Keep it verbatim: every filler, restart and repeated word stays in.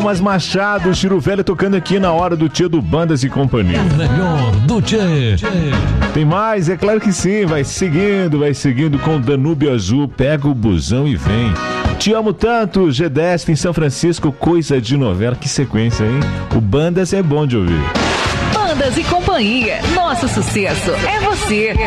Thomas Machado, Chiro Velho tocando aqui na hora do Tchê do Bandas e Companhia. O melhor do Tchê. Tem mais? É claro que sim. Vai seguindo, vai seguindo com Danúbio Azul. Pega o busão e vem. Te amo tanto, G dez em São Francisco, coisa de novela. Que sequência, hein? O Bandas é bom de ouvir. Bandas e Companhia. Nosso sucesso é você.